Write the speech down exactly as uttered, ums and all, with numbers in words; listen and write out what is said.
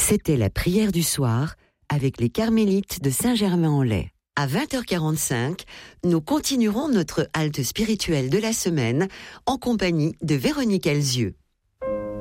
C'était la prière du soir avec les Carmélites de Saint-Germain-en-Laye. À vingt heures quarante-cinq, nous continuerons notre halte spirituelle de la semaine en compagnie de Véronique Elzieux.